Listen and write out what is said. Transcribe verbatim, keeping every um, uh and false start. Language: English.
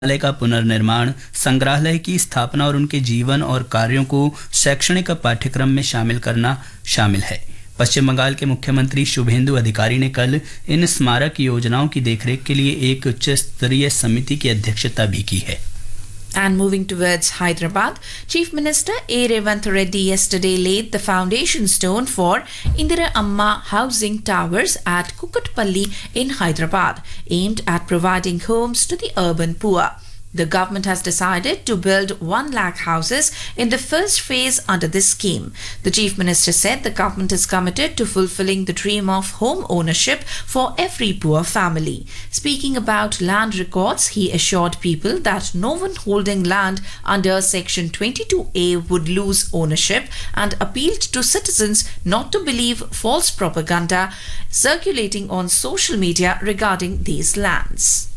संग्रहालय का पुनर्निर्माण, संग्रहालय की स्थापना और उनके जीवन और कार्यों को शैक्षणिक पाठ्यक्रम में शामिल करना शामिल है। पश्चिम बंगाल के मुख्यमंत्री शुभेंदु अधिकारी ने कल इन स्मारक योजनाओं की देखरेख के लिए एक उच्च स्तरीय समिति की अध्यक्षता भी की है। And moving towards Hyderabad, Chief Minister A. Revant Reddy yesterday laid the foundation stone for Indira Amma housing towers at Kukatpalli in Hyderabad, aimed at providing homes to the urban poor. The government has decided to build one lakh houses in the first phase under this scheme. The Chief Minister said the government is committed to fulfilling the dream of home ownership for every poor family. Speaking about land records, he assured people that no one holding land under Section twenty-two A would lose ownership and appealed to citizens not to believe false propaganda circulating on social media regarding these lands.